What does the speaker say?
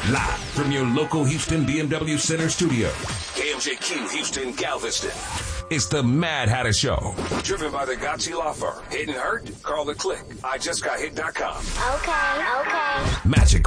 Live from your local Houston BMW Center studio. KMJQ Houston Galveston. It's the Mad Hatter Show. Driven by the Gotchi Law Firm. Hit and hurt? Call the click. IJustGotHit.com. Okay. Magic